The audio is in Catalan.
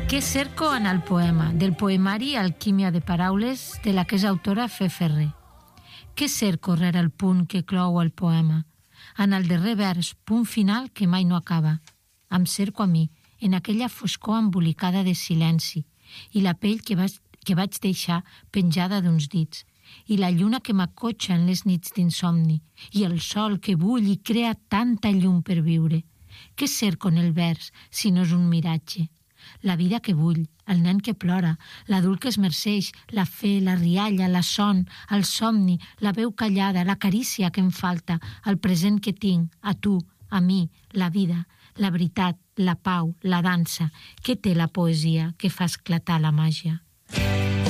Què cerco en el poema, del poemari Alquímia de paraules, de la que és autora Fe Ferrer. Què cerco rere el punt que clou el poema? En el darrer vers, punt final que mai no acaba. Em cerco a mi, en aquella foscor embolicada de silenci, i la pell que vaig deixar penjada d'uns dits, i la lluna que m'acotxa en les nits d'insomni, i el sol que bull i crea tanta llum per viure. Què cerco en el vers, si no és un miratge? La vida que bull, el nen que plora, l'adult que es merceix, la fe, la rialla, la son, el somni, la veu callada, la carícia que em falta, el present que tinc, a tu, a mi, la vida, la veritat, la pau, la dansa. Què té la poesia que fa esclatar la màgia?